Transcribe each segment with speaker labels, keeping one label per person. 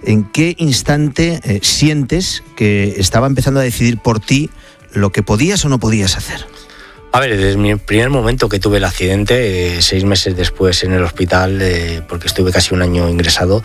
Speaker 1: ¿En qué instante sientes que estaba empezando a decidir por ti lo que podías o no podías hacer?
Speaker 2: A ver, desde mi primer momento que tuve el accidente, 6 meses después en el hospital, porque estuve casi un año ingresado,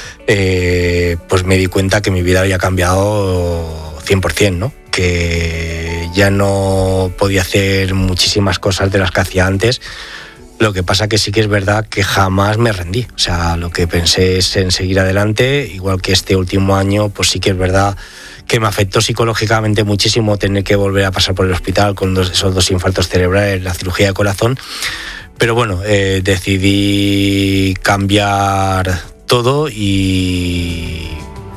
Speaker 2: pues me di cuenta que mi vida había cambiado 100%, ¿no? Que ya no podía hacer muchísimas cosas de las que hacía antes. Lo que pasa que sí que es verdad que jamás me rendí. O sea, lo que pensé es en seguir adelante, igual que este último año, pues sí que es verdad que me afectó psicológicamente muchísimo tener que volver a pasar por el hospital con esos 2 infartos cerebrales, la cirugía de corazón. Pero bueno, decidí cambiar todo y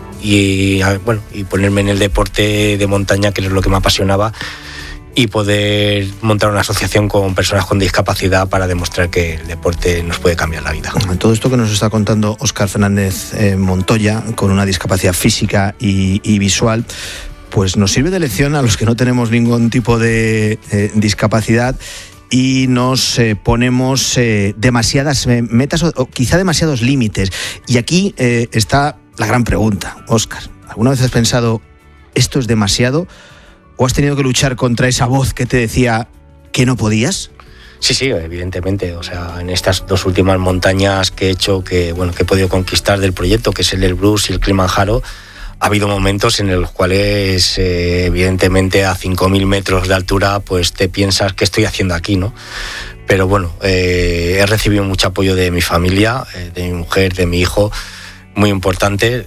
Speaker 2: ponerme en el deporte de montaña, que es lo que me apasionaba, y poder montar una asociación con personas con discapacidad para demostrar que el deporte nos puede cambiar la vida.
Speaker 1: Todo esto que nos está contando Óscar Fernández Montoya, con una discapacidad física y visual, pues nos sirve de lección a los que no tenemos ningún tipo de discapacidad y nos ponemos demasiadas metas o quizá demasiados límites. Y aquí está la gran pregunta, Óscar. ¿Alguna vez has pensado, esto es demasiado? ¿O has tenido que luchar contra esa voz que te decía que no podías?
Speaker 2: Sí, evidentemente. O sea, en estas 2 últimas montañas que he hecho, que he podido conquistar del proyecto, que es el Elbrus y el Kilimanjaro, ha habido momentos en los cuales, evidentemente, a 5.000 metros de altura, pues te piensas, ¿qué estoy haciendo aquí, no? Pero bueno, he recibido mucho apoyo de mi familia, de mi mujer, de mi hijo, muy importante,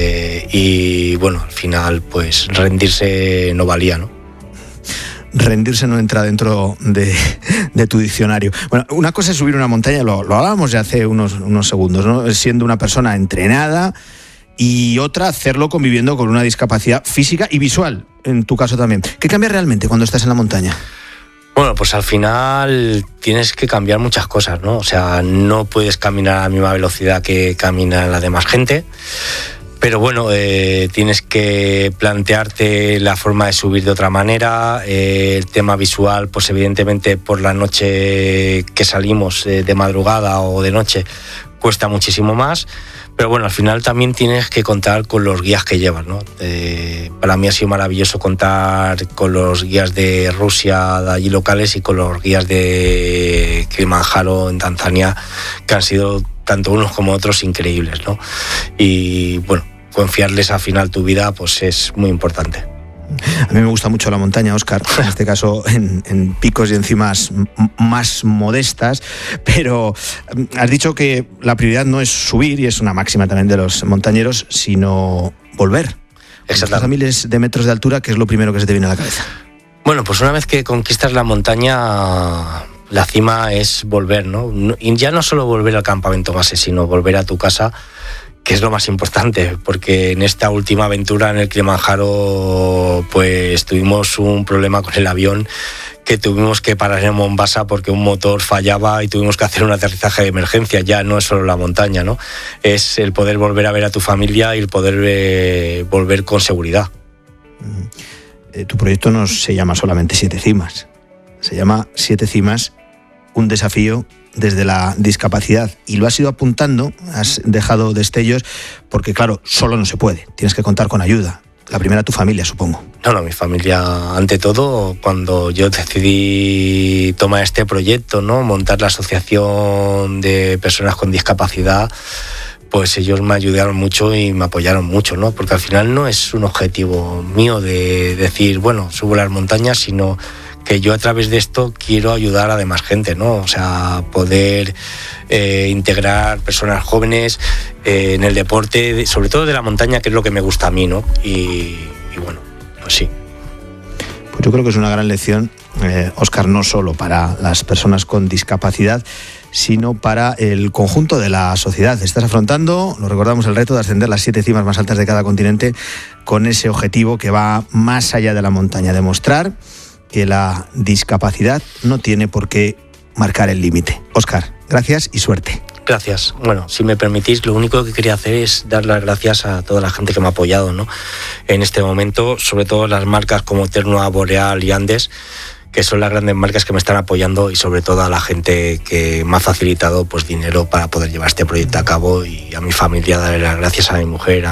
Speaker 2: y bueno, al final pues rendirse no valía, ¿no?
Speaker 1: Rendirse no entra dentro de tu diccionario. Bueno, una cosa es subir una montaña, lo hablábamos ya hace unos segundos, ¿no? Siendo una persona entrenada, y otra hacerlo conviviendo con una discapacidad física y visual, en tu caso también. ¿Qué cambia realmente cuando estás en la montaña?
Speaker 2: Bueno, pues al final tienes que cambiar muchas cosas, ¿no? O sea, no puedes caminar a la misma velocidad que camina la demás gente, pero bueno, tienes que plantearte la forma de subir de otra manera. El tema visual, pues evidentemente por la noche que salimos de madrugada o de noche cuesta muchísimo más. Pero bueno, al final también tienes que contar con los guías que llevas, ¿no? Para mí ha sido maravilloso contar con los guías de Rusia, de allí locales, y con los guías de Kilimanjaro en Tanzania, que han sido tanto unos como otros increíbles, ¿no? Y bueno, confiarles al final tu vida, pues es muy importante.
Speaker 1: A mí me gusta mucho la montaña, Óscar, en este caso en picos y encimas más modestas, pero has dicho que la prioridad no es subir, y es una máxima también de los montañeros, sino volver. Estás a miles de metros de altura, ¿qué es lo primero que se te viene a la cabeza?
Speaker 2: Bueno, pues una vez que conquistas la montaña, la cima es volver, ¿no? Y ya no solo volver al campamento base, sino volver a tu casa, que es lo más importante, porque en esta última aventura en el Kilimanjaro pues tuvimos un problema con el avión, que tuvimos que parar en Mombasa porque un motor fallaba y tuvimos que hacer un aterrizaje de emergencia. Ya no es solo la montaña, ¿no? Es el poder volver a ver a tu familia y el poder volver con seguridad.
Speaker 1: Tu proyecto no se llama solamente 7 cimas, se llama 7 cimas, un desafío desde la discapacidad, y lo has ido apuntando, has dejado destellos, porque claro, solo no se puede, tienes que contar con ayuda. La primera, tu familia, supongo.
Speaker 2: No, mi familia ante todo. Cuando yo decidí tomar este proyecto, ¿no? Montar la asociación de personas con discapacidad, pues ellos me ayudaron mucho y me apoyaron mucho, ¿no? Porque al final no es un objetivo mío de decir, bueno, subo las montañas, sino que yo a través de esto quiero ayudar a demás gente, ¿no? O sea, poder integrar personas jóvenes en el deporte, sobre todo de la montaña, que es lo que me gusta a mí, ¿no? Y bueno, pues sí.
Speaker 1: Pues yo creo que es una gran lección, Óscar, no solo para las personas con discapacidad, sino para el conjunto de la sociedad. Estás afrontando, lo recordamos, el reto de ascender las 7 cimas más altas de cada continente, con ese objetivo que va más allá de la montaña, demostrar que la discapacidad no tiene por qué marcar el límite. Óscar, gracias y suerte.
Speaker 2: Gracias. Bueno, si me permitís, lo único que quería hacer es dar las gracias a toda la gente que me ha apoyado, ¿no? En este momento, sobre todo las marcas como Ternua, Boreal y Andes, que son las grandes marcas que me están apoyando, y sobre todo a la gente que me ha facilitado pues dinero para poder llevar este proyecto a cabo, y a mi familia darle las gracias, a mi mujer,